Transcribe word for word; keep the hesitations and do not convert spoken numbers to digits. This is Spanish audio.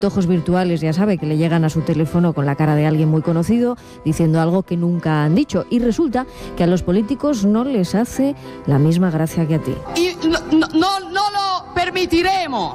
Ojos virtuales, ya sabe, que le llegan a su teléfono con la cara de alguien muy conocido, diciendo algo que nunca han dicho. Y resulta que a los políticos no les hace la misma gracia que a ti. Y no, no, no lo permitiremos.